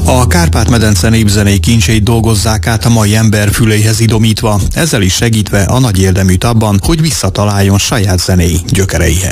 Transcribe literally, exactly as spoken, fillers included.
A Kárpát-medence népzenei kincseit dolgozzák át a mai ember füleihez idomítva, ezzel is segítve a nagy érdeműt abban, hogy visszataláljon saját zenei gyökereihez.